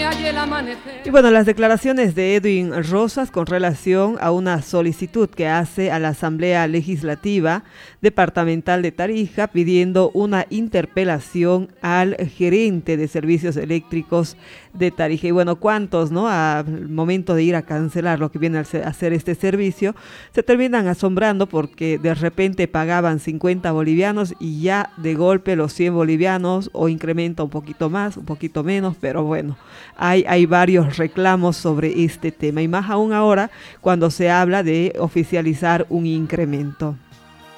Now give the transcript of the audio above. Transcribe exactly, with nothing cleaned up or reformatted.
Y bueno, las declaraciones de Edwin Rosas con relación a una solicitud que hace a la Asamblea Legislativa Departamental de Tarija pidiendo una interpelación al gerente de servicios eléctricos de Tarija. Y bueno, ¿cuántos, no? Al momento de ir a cancelar lo que viene a hacer este servicio, se terminan asombrando porque de repente pagaban cincuenta bolivianos y ya de golpe los cien bolivianos o incrementa un poquito más, un poquito menos, pero bueno, hay, hay varios reclamos sobre este tema y más aún ahora cuando se habla de oficializar un incremento.